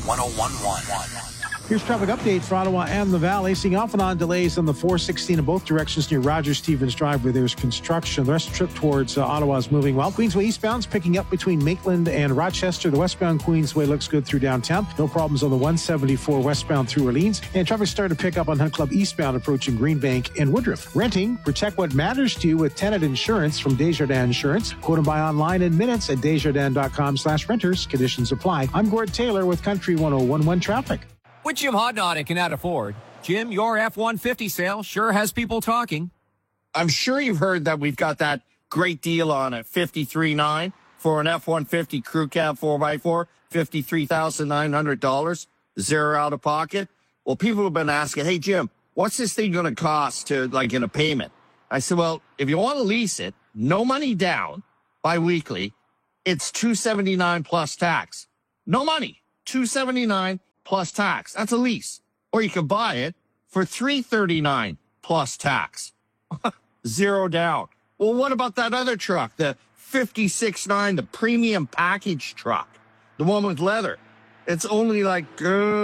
1011. Here's traffic update for Ottawa and the Valley. Seeing off and on delays on the 416 in both directions near Rogers-Stevens Drive where there's construction. The rest of the trip towards Ottawa is moving well. Queensway eastbound's picking up between Maitland and Rochester. The westbound Queensway looks good through downtown. No problems on the 174 westbound through Orleans. And traffic started to pick up on Hunt Club eastbound approaching Greenbank and Woodruff. Renting, protect what matters to you with tenant insurance from Desjardins Insurance. Quote and buy online in minutes at desjardins.com/renters. Conditions apply. I'm Gord Taylor with Country 1011 Traffic. With Jim Hodnott at Canada Ford. Jim, your F-150 sale sure has people talking. I'm sure you've heard that we've got that great deal on a 53.9 for an F-150 Crew Cab 4x4, $53,900, zero out of pocket. Well, people have been asking, hey, Jim, what's this thing going to cost to, like, in a payment? I said, well, if you want to lease it, no money down, bi-weekly, it's $279 plus tax. No money, $279 plus tax. That's a lease. Or you could buy it for $339 plus tax. Zero down. Well, what about that other truck, the 56.9, the premium package truck, the one with leather? It's only like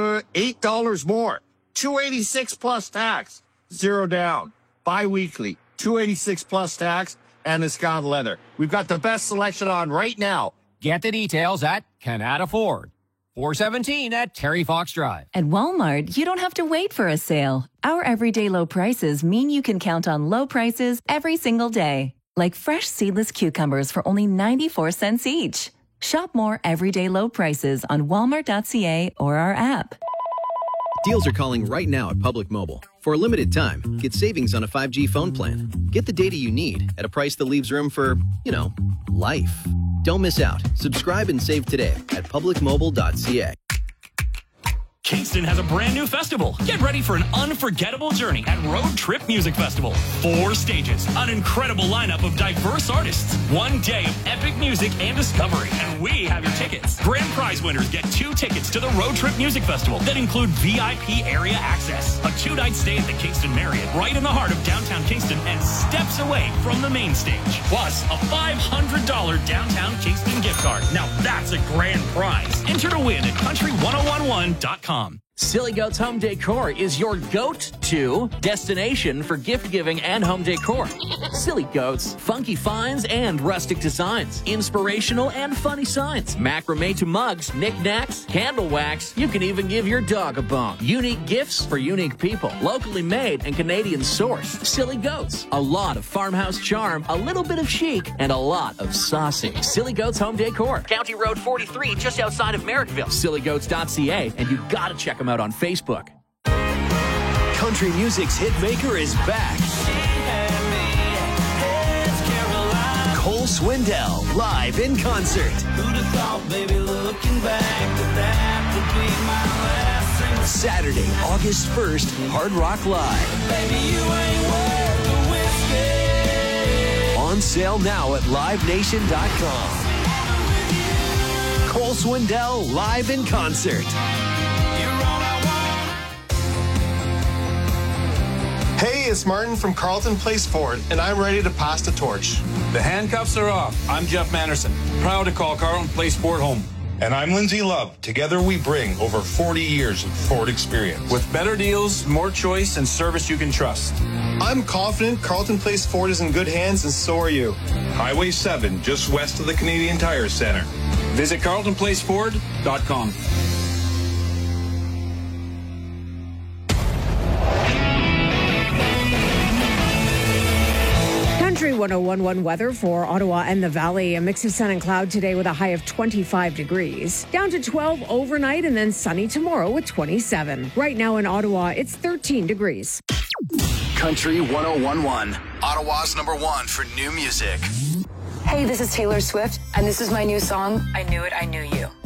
$8 more. $286 plus tax. Zero down. Bi-weekly. $286 plus tax, and it's got leather. We've got the best selection on right now. Get the details at Canada Ford. 417 at Terry Fox Drive. At Walmart, you don't have to wait for a sale. Our everyday low prices mean you can count on low prices every single day. Like fresh seedless cucumbers for only 94 cents each. Shop more everyday low prices on walmart.ca or our app. Deals are calling right now at Public Mobile. For a limited time, get savings on a 5G phone plan. Get the data you need at a price that leaves room for, life. Don't miss out. Subscribe and save today at publicmobile.ca. Kingston has a brand new festival. Get ready for an unforgettable journey at Road Trip Music Festival. 4 stages, an incredible lineup of diverse artists, 1 day of epic music and discovery, and we have your tickets. Grand prize winners get 2 tickets to the Road Trip Music Festival that include VIP area access, a 2-night stay at the Kingston Marriott right in the heart of downtown Kingston and steps away from the main stage, plus a $500 downtown Kingston gift card. Now that's a grand prize. Enter to win at country1011.com. Silly Goats Home Decor is your go-to destination for gift giving and home decor. Silly Goats, funky finds and rustic designs, inspirational and funny signs, macrame to mugs, knickknacks, candle wax. You can even give your dog a bone. Unique gifts for unique people, locally made and Canadian sourced. Silly Goats, a lot of farmhouse charm, a little bit of chic, and a lot of saucy. Silly Goats Home Decor, County Road 43, just outside of Merrickville. SillyGoats.ca, and you gotta check them out on Facebook. Country music's hit maker is back. Cole Swindell, live in concert. Who'd have thought, baby, looking back, that would be my last single. Saturday, August 1st, Hard Rock Live. Baby, you ain't worth the whiskey. On sale now at livenation.com. Cole Swindell, live in concert. Hey, it's Martin from Carleton Place Ford, and I'm ready to pass the torch. The handcuffs are off. I'm Jeff Manderson, proud to call Carleton Place Ford home. And I'm Lindsay Love. Together we bring over 40 years of Ford experience. With better deals, more choice, and service you can trust. I'm confident Carleton Place Ford is in good hands, and so are you. Highway 7, just west of the Canadian Tire Center. Visit CarletonPlaceFord.com. Country 1011 weather for Ottawa and the Valley. A mix of sun and cloud today with a high of 25 degrees. Down to 12 overnight and then sunny tomorrow with 27. Right now in Ottawa, it's 13 degrees. Country 1011, Ottawa's #1 for new music. Hey, this is Taylor Swift, and this is my new song, I Knew It, I Knew You.